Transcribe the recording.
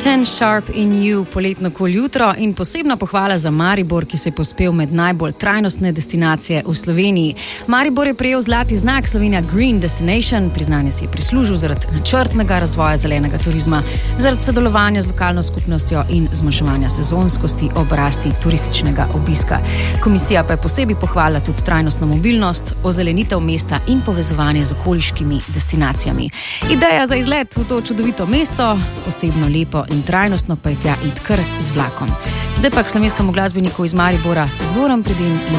Ten Sharp in You, poletno kul jutro in posebna pohvala za Maribor, ki se je povzpel med najbolj trajnostne destinacije v Sloveniji. Maribor je prejel zlati znak Slovenija Green Destination, priznanje si je prislužil zaradi načrtnega razvoja zelenega turizma, zaradi sodelovanja z lokalno skupnostjo in zmanjševanja sezonskosti ob rasti turističnega obiska. Komisija pa je posebej pohvalila tudi trajnostno mobilnost, ozelenitev mesta in povezovanje z okoliškimi destinacijami. Ideja za izlet v to čudovito mesto, posebno lepo in trajnostno pa je tja iti kar z vlakom. Zdaj pa k slovenskemu glasbeniku iz Maribora, Zoran Predin in